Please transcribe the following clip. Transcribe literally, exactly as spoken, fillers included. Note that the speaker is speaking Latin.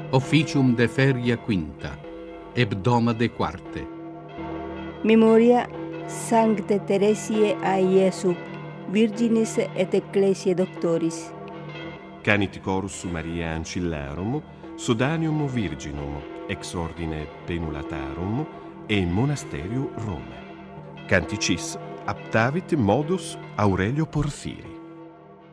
Officium de feria quinta, hebdoma de quarte. Memoria Sancte Teresiae a Iesu, Virginis et Ecclesiae Doctoris. Canit Chorus Mariae Ancillarum, Sodanium Virginum, ex ordine Penulatarum, e in Monasteriu Rome. Canticis aptavit modus Aurelio Porphyri.